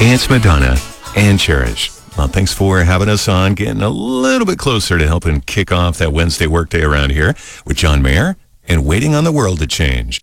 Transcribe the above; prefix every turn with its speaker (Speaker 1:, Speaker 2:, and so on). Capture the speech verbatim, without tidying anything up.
Speaker 1: It's Madonna and Cherish. Well, thanks for having us on, getting a little bit closer to helping kick off that Wednesday workday around here with John Mayer and Waiting on the World to Change.